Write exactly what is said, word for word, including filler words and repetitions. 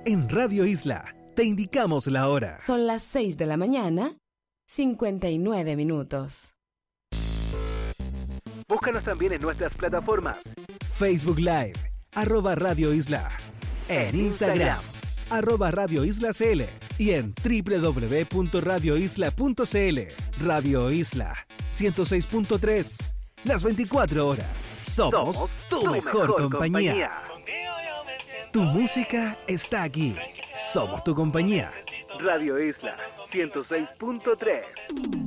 En Radio Isla te indicamos la hora. Son las seis de la mañana, cincuenta y nueve minutos. Búscanos también en nuestras plataformas. Facebook Live, arroba Radio Isla. En Instagram, arroba Radio Isla C L. Y en doble u doble u doble u punto radio isla punto c l. Radio Isla, ciento seis punto tres. Las veinticuatro horas. Somos, Somos tu, tu mejor, mejor compañía. compañía. Tu música está aquí. Somos tu compañía. Radio Isla, ciento seis punto tres.